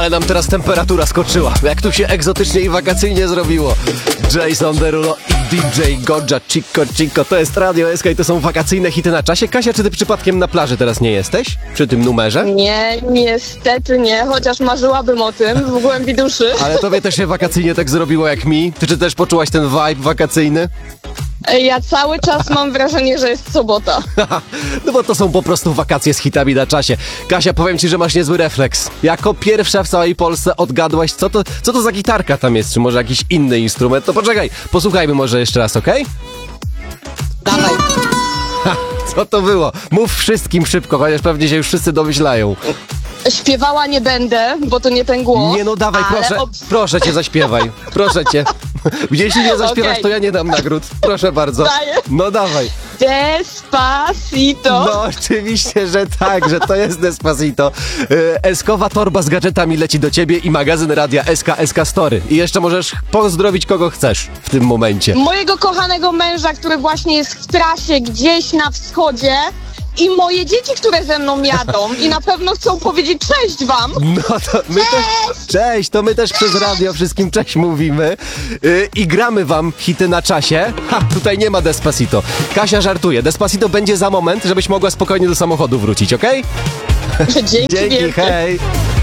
Ale nam teraz temperatura skoczyła. Jak tu się egzotycznie i wakacyjnie zrobiło. Jason Derulo i DJ Goja Chico. To jest Radio SK i to są wakacyjne hity na czasie. Kasia, czy ty przypadkiem na plaży teraz nie jesteś? Przy tym numerze? Nie, niestety nie, chociaż marzyłabym o tym w głębi duszy. Ale tobie też się wakacyjnie tak zrobiło jak mi? Ty czy też poczułaś ten vibe wakacyjny? Ja cały czas mam wrażenie, że jest sobota. No bo to są po prostu wakacje z hitami na czasie. Kasia, powiem ci, że masz niezły refleks. Jako pierwsza w całej Polsce odgadłaś, co to za gitarka tam jest, czy może jakiś inny instrument. To poczekaj, posłuchajmy może jeszcze raz, okej? Dawaj. Co to było? Mów wszystkim szybko, chociaż pewnie się już wszyscy domyślają. Śpiewała nie będę, bo to nie ten głos. Nie no, dawaj, ale proszę cię, zaśpiewaj. Proszę cię. Jeśli nie zaśpiewasz, Okej. to ja nie dam nagród. Proszę bardzo. Daję. No dawaj. Despacito. No oczywiście, że tak, że to jest Despacito. Eskowa torba z gadżetami leci do ciebie i magazyn radia SK Story. I jeszcze możesz pozdrowić kogo chcesz w tym momencie. Mojego kochanego męża, który właśnie jest w trasie gdzieś na wschodzie. I moje dzieci, które ze mną jadą i na pewno chcą powiedzieć cześć wam. No to my też. Cześć, to my też przez radio wszystkim cześć mówimy. I gramy wam hity na czasie. Tutaj nie ma Despacito. Kasia żartuje. Despacito będzie za moment, żebyś mogła spokojnie do samochodu wrócić, okej? Dzięki Dzięki, wielkie. hej.